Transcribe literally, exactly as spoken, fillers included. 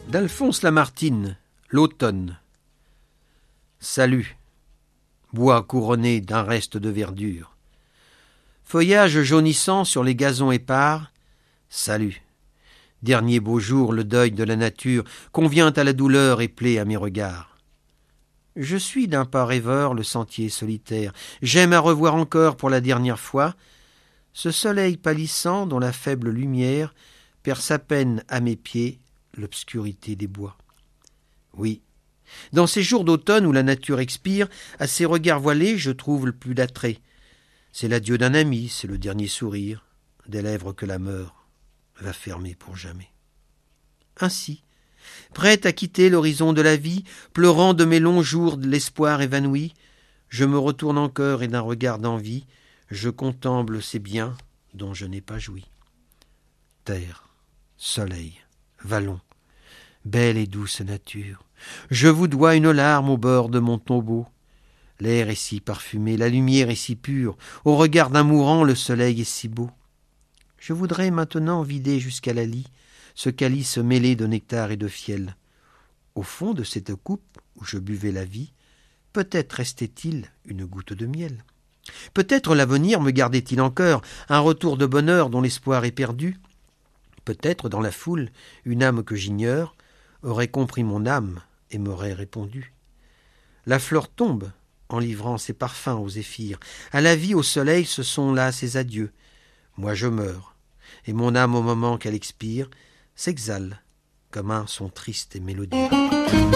d'Alphonse Lamartine, l'automne. Salut, bois couronné d'un reste de verdure. Feuillage jaunissant sur les gazons épars. Salut, dernier beau jour, le deuil de la nature convient à la douleur et plaît à mes regards. Je suis d'un pas rêveur le sentier solitaire. J'aime à revoir encore pour la dernière fois ce soleil pâlissant dont la faible lumière perce à peine à mes pieds l'obscurité des bois. Oui, dans ces jours d'automne où la nature expire, à ces regards voilés je trouve le plus d'attrait. C'est l'adieu d'un ami, c'est le dernier sourire des lèvres que la mort va fermer pour jamais. Ainsi, prête à quitter l'horizon de la vie, pleurant de mes longs jours de l'espoir évanoui, je me retourne encore et d'un regard d'envie, je contemple ces biens dont je n'ai pas joui. Terre, soleil, vallon, belle et douce nature, je vous dois une larme au bord de mon tombeau. L'air est si parfumé, la lumière est si pure, au regard d'un mourant le soleil est si beau. Je voudrais maintenant vider jusqu'à la lie ce calice mêlé de nectar et de fiel. Au fond de cette coupe où je buvais la vie, peut-être restait-il une goutte de miel. Peut-être l'avenir me gardait-il encore un retour de bonheur dont l'espoir est perdu. Peut-être dans la foule, une âme que j'ignore aurait compris mon âme et m'aurait répondu. La fleur tombe en livrant ses parfums aux zéphyrs. À la vie, au soleil, ce sont là ses adieux. Moi je meurs, et mon âme au moment qu'elle expire s'exhale comme un son triste et mélodieux.